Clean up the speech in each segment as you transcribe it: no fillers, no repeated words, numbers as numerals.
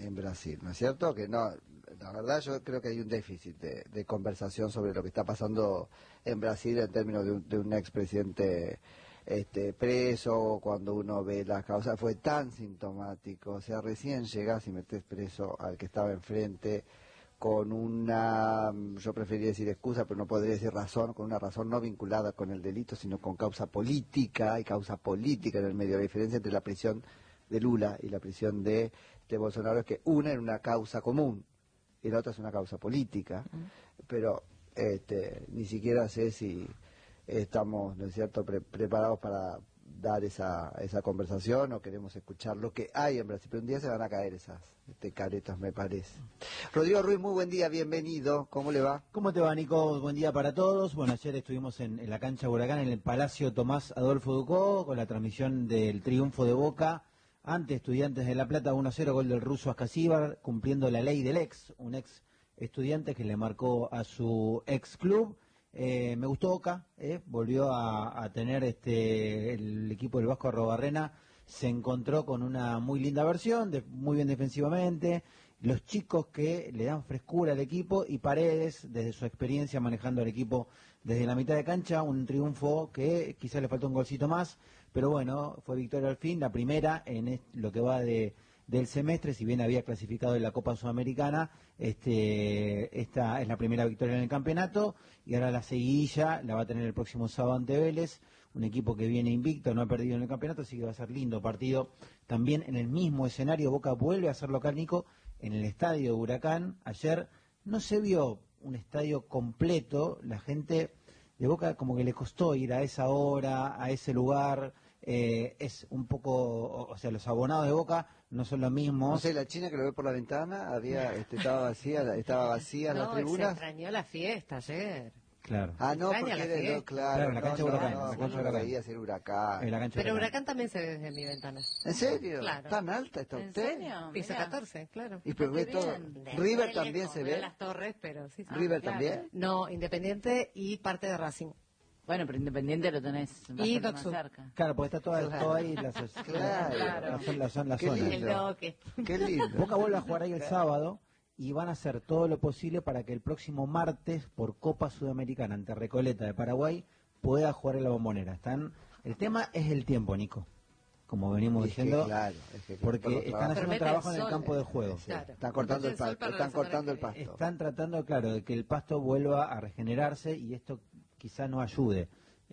en Brasil, ¿no es cierto? Que no, la verdad yo creo que hay un déficit de conversación sobre lo que está pasando en Brasil en términos de un expresidente preso. Cuando uno ve las causas fue tan sintomático, o sea, recién llegás y metés preso al que estaba enfrente con una, yo preferiría decir excusa, pero no podría decir razón, con una razón no vinculada con el delito, sino con causa política. Hay causa política en el medio. La diferencia entre la prisión de Lula y la prisión de Bolsonaro es que una es una causa común y la otra es una causa política, pero ni siquiera sé si estamos, ¿no es cierto?, preparados para dar esa conversación, o queremos escuchar lo que hay en Brasil, pero un día se van a caer esas caretas, me parece. Rodrigo Ruiz, muy buen día, bienvenido, ¿cómo le va? ¿Cómo te va, Nico? Buen día para todos. Bueno, ayer estuvimos en la cancha Huracán, en el Palacio Tomás Adolfo Ducó, con la transmisión del triunfo de Boca ante Estudiantes de La Plata, 1-0, gol del ruso Ascasíbar, cumpliendo la ley del ex, un ex estudiante que le marcó a su ex club. Me gustó Boca, volvió a tener el equipo del Vasco Arrobarrena, se encontró con una muy linda versión, muy bien defensivamente, los chicos que le dan frescura al equipo, y Paredes, desde su experiencia manejando al equipo desde la mitad de cancha, un triunfo que quizás le faltó un golcito más, pero bueno, fue victoria al fin, la primera en lo que va del semestre. Si bien había clasificado en la Copa Sudamericana, esta es la primera victoria en el campeonato, y ahora la seguidilla la va a tener el próximo sábado ante Vélez, un equipo que viene invicto, no ha perdido en el campeonato, así que va a ser lindo partido. También en el mismo escenario, Boca vuelve a ser local, Nico, en el estadio de Huracán. Ayer no se vio un estadio completo, la gente de Boca como que le costó ir a esa hora, a ese lugar. Es un poco, o sea, los abonados de Boca no son los mismos. No sé, la China que lo ve por la ventana, estaba vacía las tribunas. Se extrañó la fiesta ayer. Claro. Ah, no, Extraña porque la fiesta. claro, en la cancha de Huracán. No, en la cancha de no Huracán. veía ser Huracán. En la cancha de Pero Huracán también se ve desde mi ventana. ¿En serio? Claro. ¿Tan alta está ¿En usted? serio? Piso Mirá. 14, claro. Y pero ve Qué todo. bien. River también se ve. Las torres, pero sí. River claro. también. No, Independiente y parte de Racing. Bueno, pero Independiente lo tenés Y bastante más Doxu. cerca. Claro, porque está todo ahí, Claro. la zona. Qué lindo. El toque. Qué lindo. Boca vuelve a jugar ahí el sábado y van a hacer todo lo posible para que el próximo martes, por Copa Sudamericana ante Recoleta de Paraguay, pueda jugar en la Bombonera. El tema es el tiempo, Nico, como venimos diciendo, porque están haciendo Permite trabajo el en el sol. campo de juego. Claro. Están cortando el Permite pasto, sol para están la semana cortando el que viene. pasto. Están tratando, claro, de que el pasto vuelva a regenerarse, y esto quizá no ayude.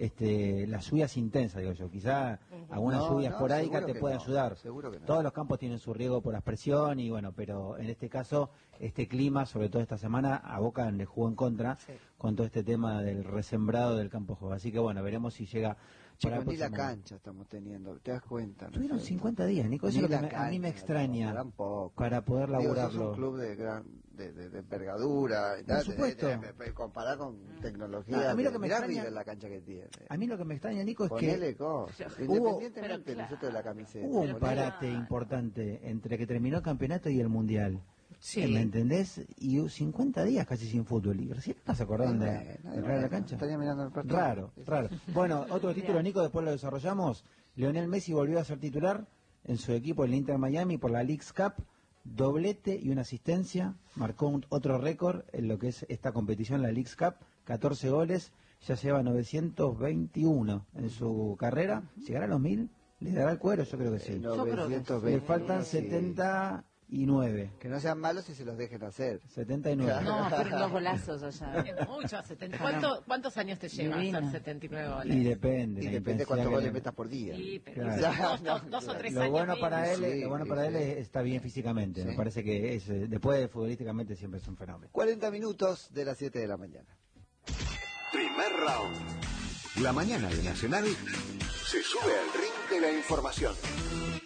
Las lluvias intensas, digo yo, quizá algunas No, lluvias no, esporádicas seguro te que pueden no, ayudar. seguro que no. Todos los campos tienen su riego por aspersión, y bueno, pero en este caso, este clima, sobre todo esta semana, a Boca le jugó en contra, Sí. con todo este tema del resembrado del campo de juego. Así que bueno, veremos si llega para Chicos, el ni la próximo. cancha estamos teniendo, ¿te das cuenta? ¿no? Tuvieron 50 días, Nico, eso Ni es lo que la a mí me cancha, extraña, tampoco. para poder Digo, sos laburarlo. un club de envergadura, Por supuesto. Comparar con tecnología. A mí lo que me mirá extraña- River la cancha que tiene. A mí lo que me extraña, Nico, es Ponele que cosas. hubo- Independientemente pero nosotros de la camiseta. hubo un ponele. parate importante entre que terminó el campeonato y el mundial. Sí. ¿Me entendés? Y 50 días casi sin fútbol. Y recién no se acordaron de entrar a la cancha. Estaría mirando el partido. Raro. Bueno, otro título, Nico, después lo desarrollamos. Lionel Messi volvió a ser titular en su equipo, el Inter Miami, por la Leagues Cup. Doblete y una asistencia. Marcó otro récord en lo que es esta competición, la Leagues Cup. 14 goles. Ya lleva 921 en su carrera. ¿Llegará a los 1000? ¿Le dará el cuero? Yo creo que sí. Yo creo que sí. 920, Le faltan sí. 79. Que no sean malos y se los dejen hacer. 79. No, fueron dos golazos allá. Es mucho, 70. ¿Cuántos años te lleva Divino. hacer 79 goles? Y depende. Y la depende intensidad cuántos que goles le- metas por día. Sí, pero Claro. dos o tres Lo años. bueno para él, Sí, lo bueno para sí, él sí. está bien físicamente. Sí. Me parece que después de futbolísticamente siempre es un fenómeno. 40 minutos de las 7 de la mañana. Primer round. La mañana de Nacional se sube al ring de la información.